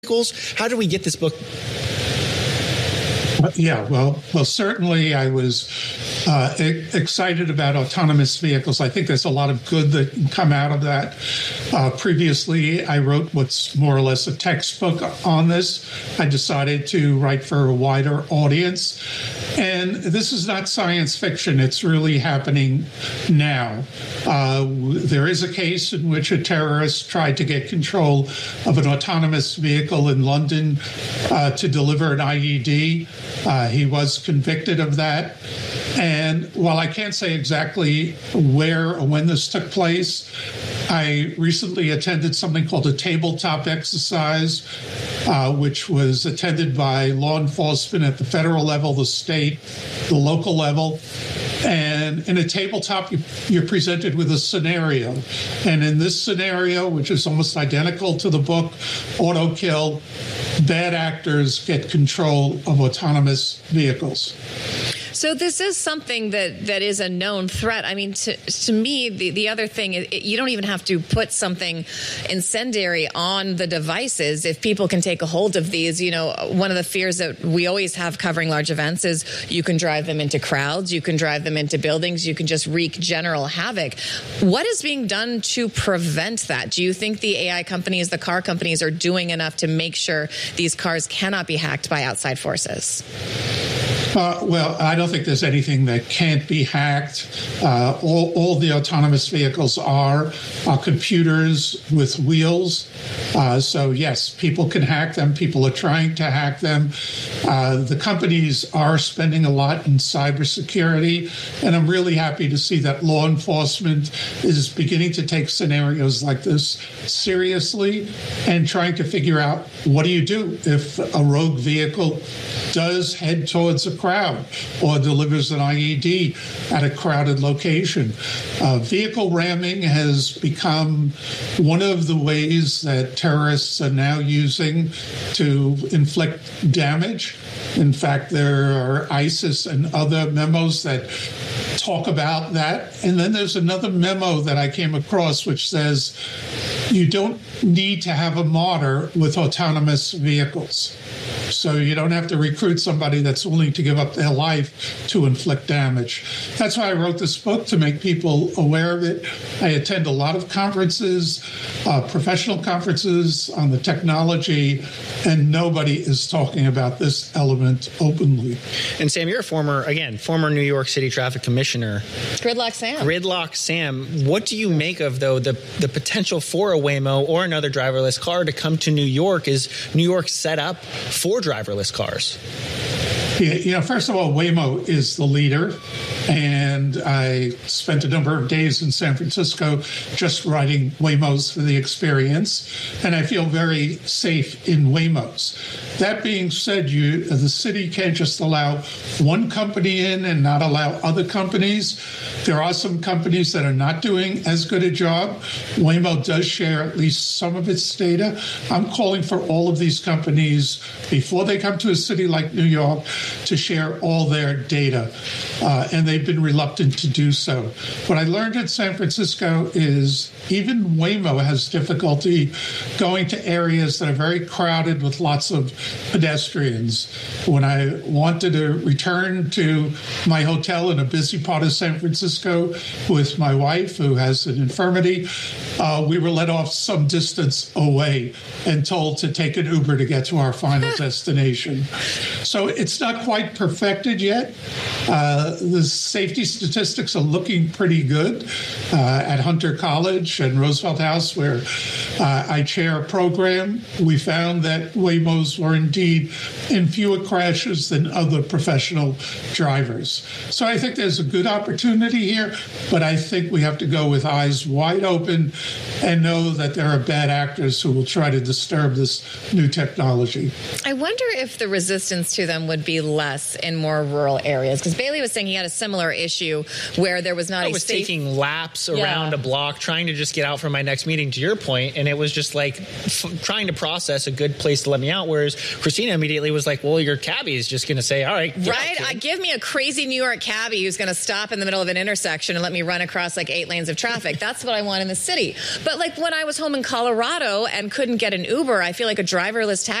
vehicles? How did we get this book? Yeah, well, certainly I was excited about autonomous vehicles. I think there's a lot of good that can come out of that. Previously, I wrote what's more or less a textbook on this. I decided to write for a wider audience. And this is not science fiction. It's really happening now. There is a case in which a terrorist tried to get control of an autonomous vehicle in London to deliver an IED. He was convicted of that. And while I can't say exactly where or when this took place, I recently attended something called a tabletop exercise, which was attended by law enforcement at the federal level, the state, the local level. And in a tabletop, you're presented with a scenario. And in this scenario, which is almost identical to the book, Auto Kill, bad actors get control of autonomous vehicles. So this is something that is a known threat. I mean, to me, the other thing is you don't even have to put something incendiary on the devices. If people can take a hold of these, one of the fears that we always have covering large events is you can drive them into crowds, you can drive them into buildings, you can just wreak general havoc. What is being done to prevent that? Do you think the AI companies, the car companies, are doing enough to make sure these cars cannot be hacked by outside forces? Well, I don't think there's anything that can't be hacked. All the autonomous vehicles are computers with wheels. So, yes, people can hack them. People are trying to hack them. The companies are spending a lot in cybersecurity. And I'm really happy to see that law enforcement is beginning to take scenarios like this seriously and trying to figure out what do you do if a rogue vehicle does head towards a crowd or delivers an IED at a crowded location. Vehicle ramming has become one of the ways that terrorists are now using to inflict damage. In fact, there are ISIS and other memos that talk about that. And then there's another memo that I came across which says you don't need to have a martyr with autonomous vehicles. So you don't have to recruit somebody that's willing to give up their life to inflict damage. That's why I wrote this book, to make people aware of it. I attend a lot of conferences, professional conferences on the technology, and nobody is talking about this element openly. And Sam, you're a former New York City traffic commissioner. Gridlock Sam. What do you make of, though, the potential for a Waymo or another driverless car to come to New York? Is New York set up for driverless cars? First of all, Waymo is the leader, and I spent a number of days in San Francisco just riding Waymos for the experience, and I feel very safe in Waymos. That being said, the city can't just allow one company in and not allow other companies. There are some companies that are not doing as good a job. Waymo does share at least some of its data. I'm calling for all of these companies, before they come to a city like New York, to share all their data, and they've been reluctant to do so. What I learned in San Francisco is even Waymo has difficulty going to areas that are very crowded with lots of pedestrians. When I wanted to return to my hotel in a busy part of San Francisco with my wife, who has an infirmity, we were let off some distance away and told to take an Uber to get to our final destination. So it's not quite perfected yet. The safety statistics are looking pretty good. At Hunter College and Roosevelt House, where I chair a program, we found that Waymos were indeed in fewer crashes than other professional drivers. So I think there's a good opportunity here, but I think we have to go with eyes wide open and know that there are bad actors who will try to disturb this new technology. I wonder if the resistance to them would be less in more rural areas, because Bailey was saying saying he had a similar issue where there was not I a was safe... taking laps around a block trying to just get out for my next meeting, to your point, and it was just like trying to process a good place to let me out, whereas Christina immediately was like, well, your cabbie is just going to say, all right, Give me a crazy New York cabbie who's going to stop in the middle of an intersection and let me run across like 8 lanes of traffic. That's what I want in the city. But like when I was home in Colorado and couldn't get an Uber, I feel like a driverless taxi